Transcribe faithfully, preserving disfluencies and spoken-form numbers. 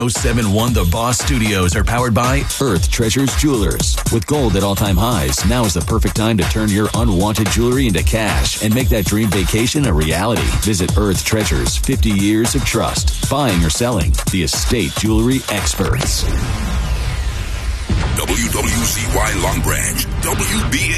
oh seven one The Boss Studios are powered by Earth Treasures Jewelers. With gold at all-time highs, now is the perfect time to turn your unwanted jewelry into cash and make that dream vacation a reality. Visit Earth Treasures, fifty years of trust. Buying or selling, the estate jewelry experts. W W C Y Long Branch, W B A